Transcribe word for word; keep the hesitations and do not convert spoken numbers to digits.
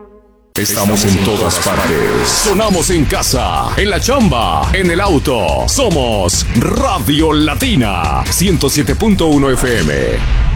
Estamos en todas partes. Sonamos en casa, en la chamba, en el auto. Somos Radio Latina ciento siete punto uno F M.